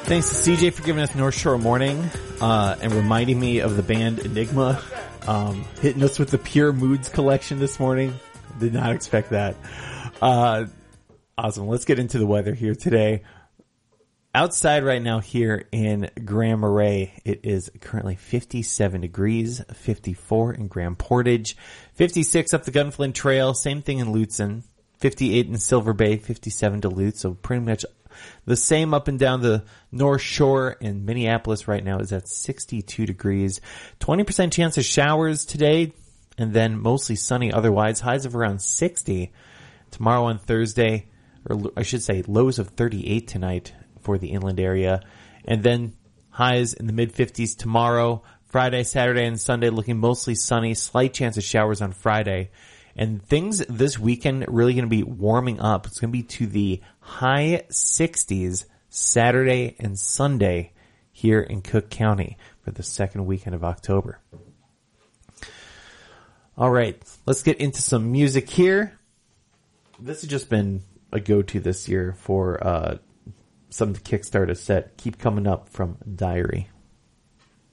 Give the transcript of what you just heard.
Thanks to CJ for giving us North Shore Morning, and reminding me of the band Enigma, hitting us with the Pure Moods collection this morning. Did not expect that. Awesome. Let's get into the weather here today. Outside right now here in Grand Marais, it is currently 57 degrees, 54 in Grand Portage, 56 up the Gunflint Trail, same thing in Lutsen, 58 in Silver Bay, 57 Duluth, so pretty much the same up and down the North Shore. In Minneapolis right now is at 62 degrees, 20% chance of showers today, and then mostly sunny otherwise, highs of around 60. Tomorrow on Thursday, or I should say lows of 38 tonight for the inland area, and then highs in the mid-50s tomorrow. Friday, Saturday, and Sunday looking mostly sunny, slight chance of showers on Friday. And things this weekend really going to be warming up. It's going to be to the high 60s Saturday and Sunday here in Cook County for the second weekend of October. All right, let's get into some music here. This has just been a go-to this year for something to kickstart a set. Keep Coming Up from Diary.